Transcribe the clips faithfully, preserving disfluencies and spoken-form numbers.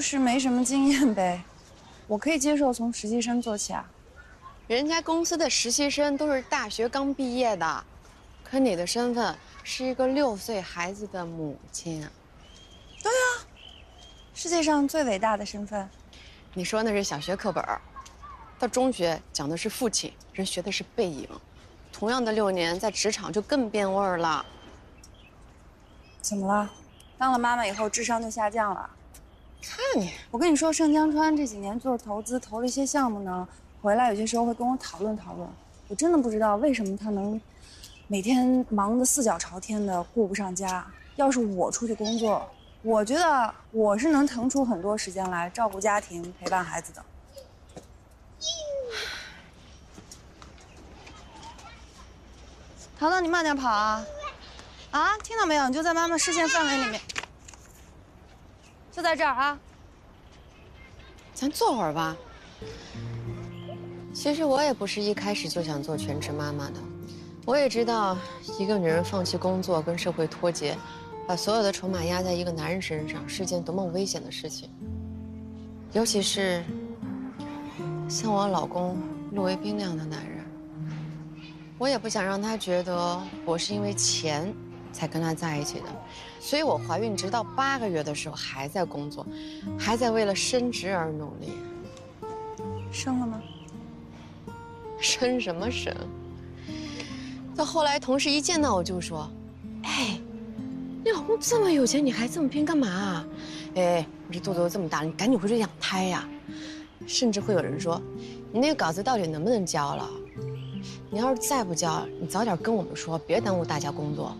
就是没什么经验呗。我可以接受从实习生做起啊。 人家公司的实习生都是大学刚毕业的，可你的身份是一个六岁孩子的母亲。 对啊，世界上最伟大的身份。 你说那是小学课本，到中学讲的是父亲，人学的是背影。同样的六年，在职场就更变味儿了。 怎么了？当了妈妈以后智商就下降了？ 看你， 我跟你说，盛江川这几年做投资，投了一些项目呢，回来有些时候会跟我讨论讨论。我真的不知道为什么他能每天忙得四脚朝天的，顾不上家。要是我出去工作，我觉得我是能腾出很多时间来照顾家庭、陪伴孩子的。淘淘，你慢点跑啊！啊，听到没有？你就在妈妈视线范围里面，就在这儿啊。 咱坐会儿吧。其实我也不是一开始就想做全职妈妈的，我也知道一个女人放弃工作跟社会脱节，把所有的筹码压在一个男人身上是件多么危险的事情。尤其是像我老公陆维斌那样的男人，我也不想让他觉得我是因为钱才跟他在一起的。所以我怀孕直到八个月的时候还在工作，还在为了升职而努力。 生了吗？ 生什么生？到后来，同事一见到我就说：“哎，你老公这么有钱，你还这么拼干嘛啊？哎，你这肚子都这么大了，你赶紧回去养胎呀！”甚至会有人说：“你那个稿子到底能不能交了？你要是再不交，你早点跟我们说，别耽误大家工作。”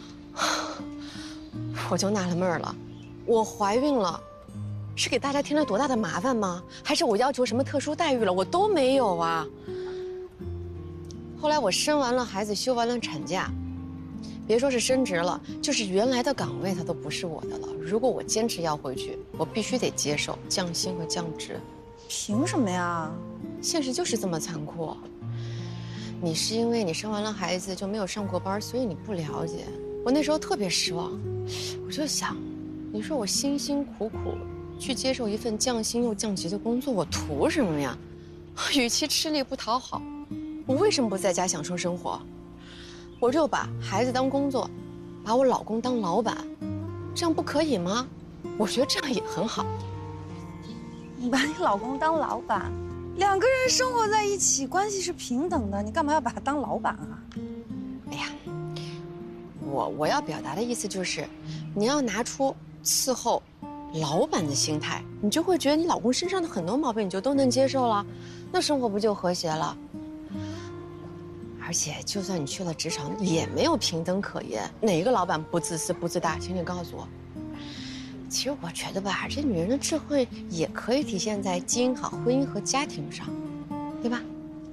我就纳了闷了，我怀孕了，是给大家添了多大的麻烦吗？还是我要求什么特殊待遇了？我都没有啊。后来我生完了孩子，休完了产假，别说是升职了，就是原来的岗位它都不是我的了。如果我坚持要回去，我必须得接受降薪和降职。 凭什么呀？ 现实就是这么残酷。你是因为你生完了孩子就没有上过班，所以你不了解。我那时候特别失望，我就想，你说我辛辛苦苦去接受一份降薪又降级的工作，我图什么呀？与其吃力不讨好，我为什么不在家享受生活？我就把孩子当工作，把我老公当老板，这样不可以吗？我觉得这样也很好。 你把你老公当老板，两个人生活在一起，关系是平等的，你干嘛要把他当老板啊？ 哎呀，我我要表达的意思就是，你要拿出伺候老板的心态，你就会觉得你老公身上的很多毛病你就都能接受了，那生活不就和谐了？而且，就算你去了职场，也没有平等可言。哪个老板不自私不自大？请你告诉我。其实我觉得吧，这女人的智慧也可以体现在经营好婚姻和家庭上，对吧？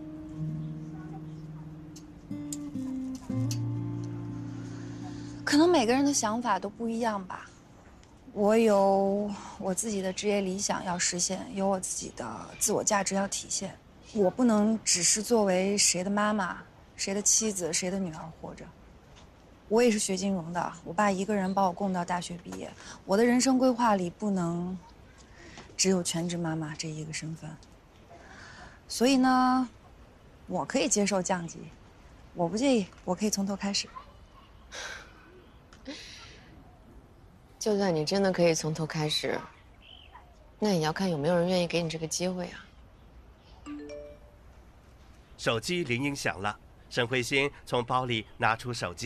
可能每个人的想法都不一样吧。我有我自己的职业理想要实现，有我自己的自我价值要体现。我不能只是作为谁的妈妈、谁的妻子、谁的女儿活着。我也是学金融的，我爸一个人把我供到大学毕业。我的人生规划里不能只有全职妈妈这一个身份。所以呢，我可以接受降级，我不介意，我可以从头开始。 就算你真的可以从头开始，那也要看有没有人愿意给你这个机会啊。 手机铃音响了，沈慧欣从包里拿出手机。